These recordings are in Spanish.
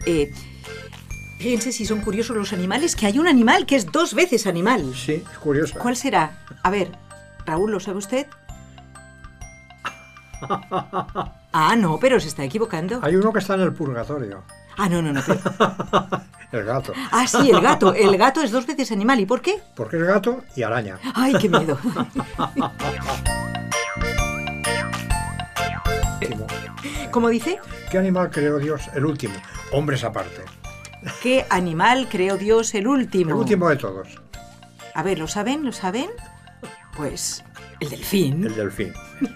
Eh, Fíjense si son curiosos los animales, que hay un animal que es 2 veces animal. Sí, es curioso. ¿Cuál será? A ver, Raúl, ¿lo sabe usted? Ah, no, pero se está equivocando. Hay uno que está en el purgatorio. Ah, no. El gato. Ah, sí, el gato. El gato es 2 veces animal. ¿Y por qué? Porque es gato y araña. Ay, qué miedo. ¿Cómo dice? ¿Qué animal creó Dios el último? Hombres aparte. ¿Qué animal creó Dios el último? El último de todos. A ver, ¿lo saben? ¿Lo saben? Pues el delfín. El delfín.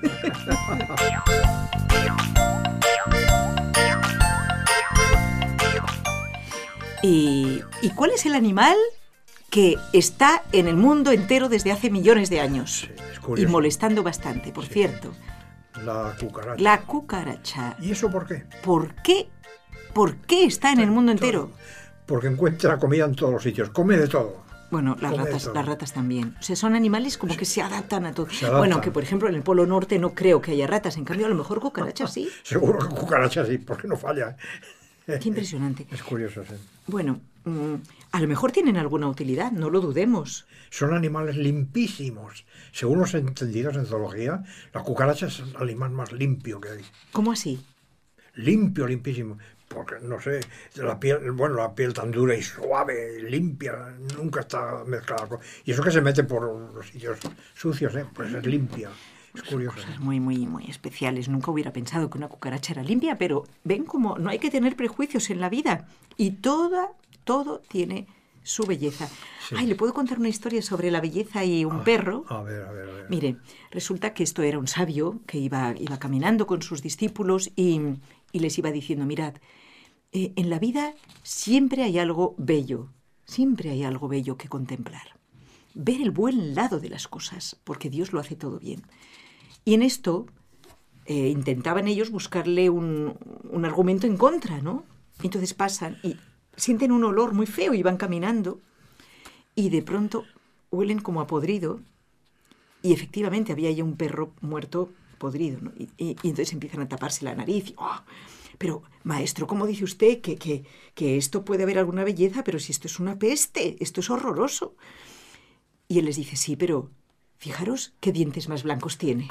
¿Y cuál es el animal que está en el mundo entero desde hace millones de años? Sí, es curioso. Y molestando bastante, por cierto. La cucaracha. La cucaracha. ¿Y eso por qué? ¿Por qué? ¿Por qué está en el mundo entero? Porque encuentra comida en todos los sitios. Come de todo. Bueno, Come de todo. las ratas también. O sea, son animales como que se adaptan a todo. Se adaptan. Bueno, que por ejemplo en el Polo Norte no creo que haya ratas. En cambio, a lo mejor cucarachas sí. Seguro que cucaracha sí, porque no falla. Qué impresionante. Es curioso, sí. Bueno, a lo mejor tienen alguna utilidad, no lo dudemos. Son animales limpísimos. Según los entendidos en zoología, la cucaracha es el animal más limpio que hay. ¿Cómo así? Limpio, limpísimo. Porque, no sé, la piel tan dura y suave, limpia, nunca está mezclada con... Y eso que se mete por los sitios sucios, pues es limpia. Es curioso. Cosas muy, muy, muy especiales. Nunca hubiera pensado que una cucaracha era limpia, pero ven como no hay que tener prejuicios en la vida. Y todo tiene su belleza. Sí. Ay, ¿le puedo contar una historia sobre la belleza y un perro? A ver. Mire, resulta que esto era un sabio que iba caminando con sus discípulos y les iba diciendo, mirad, en la vida siempre hay algo bello que contemplar. Ver el buen lado de las cosas, porque Dios lo hace todo bien. Y en esto intentaban ellos buscarle un argumento en contra, ¿no? Entonces pasan y sienten un olor muy feo y van caminando y de pronto huelen como a podrido y efectivamente había ya un perro muerto podrido, ¿no? Y entonces empiezan a taparse la nariz. ¡Oh! Pero, maestro, ¿cómo dice usted que esto puede haber alguna belleza? Pero si esto es una peste, esto es horroroso. Y él les dice, sí, pero fijaros qué dientes más blancos tiene.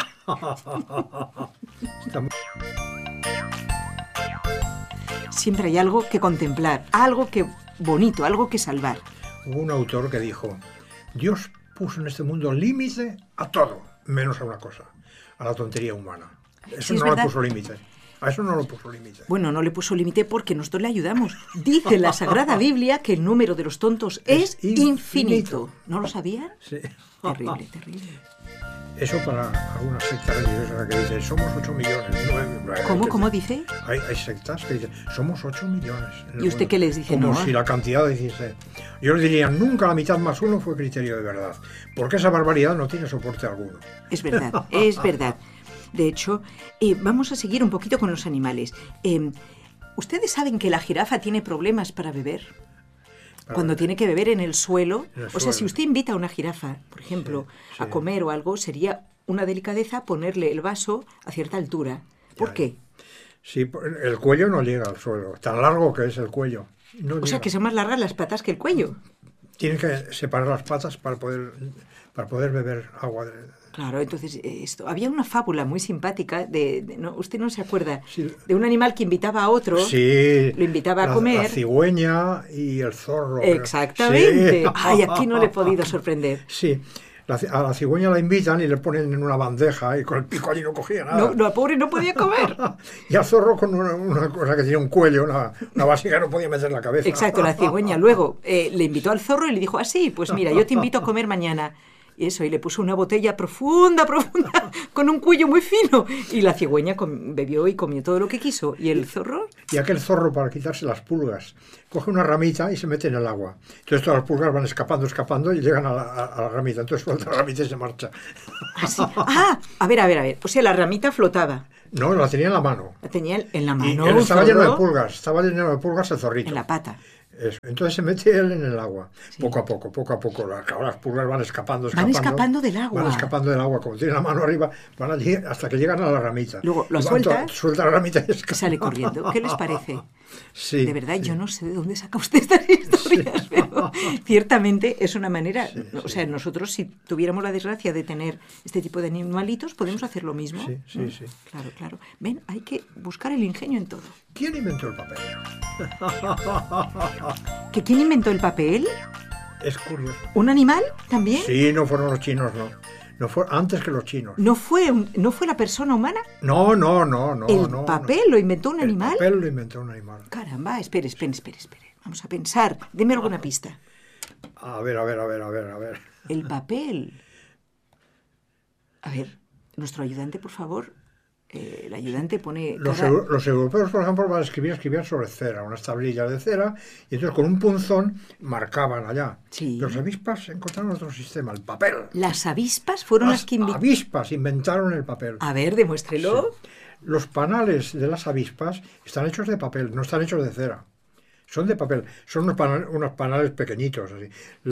Siempre hay algo que contemplar, algo que bonito, algo que salvar. Hubo un autor que dijo, Dios puso en este mundo límite a todo, menos a una cosa, a la tontería humana. Eso Sí, no le puso límite. A eso no le puso límite. Bueno, no le puso límite porque nosotros le ayudamos. Dice la Sagrada Biblia que el número de los tontos es infinito. ¿No lo sabían? Sí. Terrible, terrible. Eso para algunas sectas religiosas que dicen, somos 8 millones. ¿Cómo dice? Hay sectas que dicen, somos 8 millones. ¿Y usted qué les dice? Como No. si la cantidad dijese. Yo les diría, nunca la mitad más uno fue criterio de verdad. Porque esa barbaridad no tiene soporte alguno. Es verdad, es verdad. De hecho, vamos a seguir un poquito con los animales. ¿Ustedes saben que la jirafa tiene problemas para beber? Cuando tiene que beber en el suelo. O sea, si usted invita a una jirafa, por ejemplo, sí. a comer o algo, sería una delicadeza ponerle el vaso a cierta altura. ¿Por qué? Sí, el cuello no llega al suelo. Tan largo que es el cuello. No O sea, que son más largas las patas que el cuello. Tiene que separar las patas para poder beber agua. Claro, entonces esto había una fábula muy simpática ¿no? Usted no se acuerda, sí. De un animal que invitaba a otro, sí, lo invitaba a comer. La cigüeña y el zorro. Exactamente. Sí. Ay, aquí no le he podido sorprender. Sí, a la cigüeña la invitan y le ponen en una bandeja y con el pico allí no cogía nada. No, la pobre no podía comer. Y al zorro con una cosa que tiene un cuello, una básica, no podía meter la cabeza. Exacto, la cigüeña. Luego le invitó al zorro y le dijo, sí, pues mira, yo te invito a comer mañana. Y eso, y le puso una botella profunda, con un cuello muy fino. Y la cigüeña bebió y comió todo lo que quiso. ¿Y el zorro? Y aquel zorro, para quitarse las pulgas, coge una ramita y se mete en el agua. Entonces todas las pulgas van escapando y llegan a la ramita. Entonces suelta la ramita y se marcha. ¿Ah, sí? A ver. O sea, la ramita flotaba. No, la tenía en la mano. La tenía en la mano. Y él estaba lleno de pulgas el zorrito. En la pata. Eso. Entonces se mete él en el agua, Sí. poco a poco. Las pulgas van escapando. Van escapando del agua. Van escapando del agua, como tienen la mano arriba, van allí hasta que llegan a la ramita. Luego lo Y van suelta, suelta la ramita y escapa. sale corriendo. ¿Qué les parece? Sí, De verdad, sí. yo no sé de dónde saca usted estas historias, pero ciertamente es una manera, o sea, nosotros si tuviéramos la desgracia de tener este tipo de animalitos, podemos hacer lo mismo. Sí, sí, sí. Claro, claro. Ven, hay que buscar el ingenio en todo. ¿Quién inventó el papel? ¿Que quién inventó el papel? Es curioso. ¿Un animal también? Sí, no fueron los chinos, no. No fue antes que los chinos. ¿No fue la persona humana? No. ¿El papel lo inventó un animal? El papel lo inventó un animal. Caramba, espere. Vamos a pensar. Deme alguna pista. A ver. El papel. A ver, nuestro ayudante, por favor. El ayudante pone Los europeos, por ejemplo, van a escribían sobre cera, unas tablillas de cera, y entonces con un punzón marcaban allá. Sí. Los avispas encontraron otro sistema, el papel. Las avispas fueron las que avispas inventaron el papel. A ver, demuéstrelo. Sí. Los panales de las avispas están hechos de papel, no están hechos de cera. Son de papel, son unos panales pequeñitos. Así.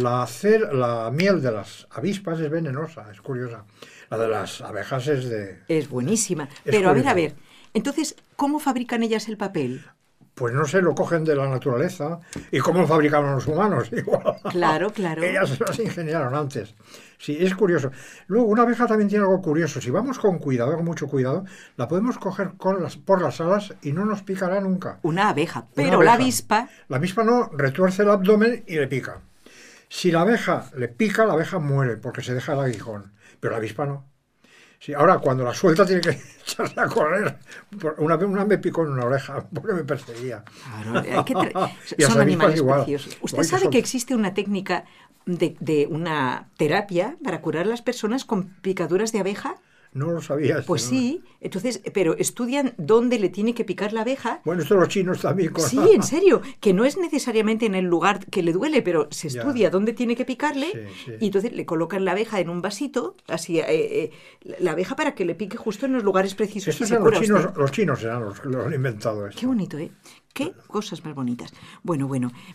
La miel de las avispas es venenosa, es curiosa. La de las abejas es de... Es buenísima. Es Pero curioso. a ver. Entonces, ¿cómo fabrican ellas el papel? Pues no sé, lo cogen de la naturaleza. ¿Y cómo lo fabricaban los humanos? Igual. Claro. Ellas se las ingeniaron antes. Sí, es curioso. Luego, una abeja también tiene algo curioso. Si vamos con cuidado, con mucho cuidado, la podemos coger por las alas y no nos picará nunca. Una abeja. Pero Una abeja. la avispa... La avispa no, retuerce el abdomen y le pica. Si la abeja le pica, la abeja muere porque se deja el aguijón. Pero la avispa no. Sí, ahora, cuando la suelta, tiene que echarse a correr. Una vez me picó en una oreja porque me perseguía. Claro, hay que Y las son avispas animales igual. preciosos. ¿Usted Igual que sabe son. que existe una técnica de una terapia para curar a las personas con picaduras de abeja? No lo sabía. Pues sí, entonces, pero estudian dónde le tiene que picar la abeja. Bueno, esto los chinos también. Sí, en serio, que no es necesariamente en el lugar que le duele, pero se estudia dónde tiene que picarle Sí. y entonces le colocan la abeja en un vasito, así, la abeja para que le pique justo en los lugares precisos. Estos y se eran cura usted. los chinos eran los que lo han inventado esto. Qué bonito, ¿eh? Qué cosas más bonitas. Bueno,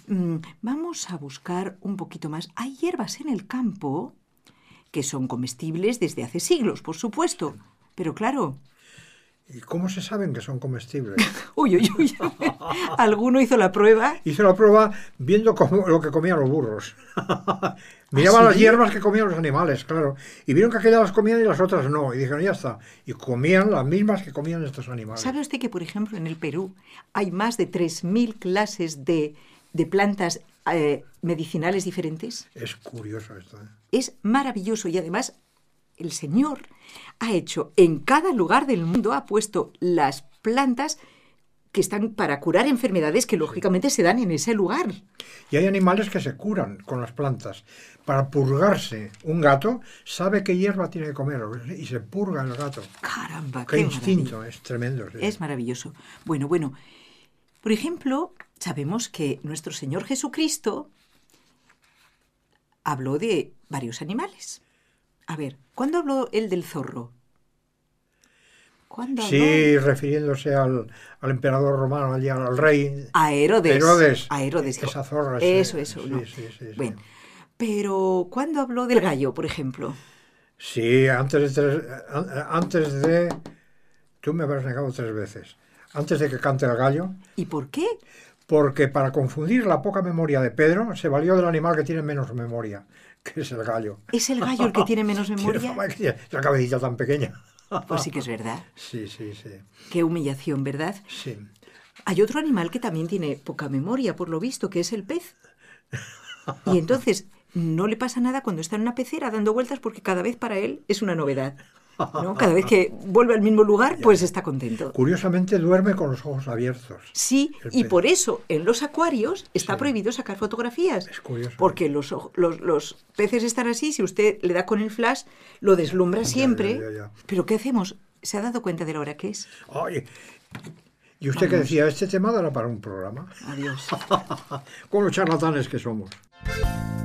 vamos a buscar un poquito más. Hay hierbas en el campo que son comestibles desde hace siglos, por supuesto. Pero claro, ¿Y cómo se saben que son comestibles? uy, alguno hizo la prueba. Hice la prueba viendo lo que comían los burros. Miraban ¿Ah, las sí? hierbas que comían los animales, claro. Y vieron que aquellas las comían y las otras no. Y dijeron, ya está. Y comían las mismas que comían estos animales. ¿Sabe usted que, por ejemplo, en el Perú hay más de 3.000 clases de plantas medicinales diferentes? Es curioso esto, ¿eh? Es maravilloso y además el Señor ha hecho en cada lugar del mundo, ha puesto las plantas que están para curar enfermedades que lógicamente se dan en ese lugar. Y hay animales que se curan con las plantas. Para purgarse, un gato sabe qué hierba tiene que comer y se purga el gato. Caramba, Qué instinto, maravilla. es tremendo. Sí. Es maravilloso. Bueno, por ejemplo, sabemos que nuestro Señor Jesucristo habló de varios animales. A ver, ¿cuándo habló él del zorro? ¿Cuándo habló? Sí, refiriéndose al emperador romano, al rey. A Herodes. Esa zorra. Eso, sí, ¿no? Sí. Bueno, pero ¿cuándo habló del gallo, por ejemplo? Sí, antes de... Tú me habrás negado 3 veces. Antes de que cante el gallo, ¿Y por qué? porque para confundir la poca memoria de Pedro, se valió del animal que tiene menos memoria, que es el gallo. ¿Es el gallo el que tiene menos Tiene memoria? fama de que tiene la cabecita tan pequeña. Pues sí que es verdad. Sí. Qué humillación, ¿verdad? Sí. Hay otro animal que también tiene poca memoria, por lo visto, que es el pez. Y entonces no le pasa nada cuando está en una pecera dando vueltas porque cada vez para él es una novedad, ¿no? Cada vez que vuelve al mismo lugar, pues está contento. Curiosamente duerme con los ojos abiertos. Sí, El y pez. por eso en los acuarios está Sí. prohibido sacar fotografías. Es curioso. Porque los peces están así, si usted le da con el flash, lo deslumbra siempre. Ya. ¿Pero qué hacemos? ¿Se ha dado cuenta de la hora que es? Oye, y usted que decía, este tema dará para un programa. Adiós. Con los charlatanes que somos.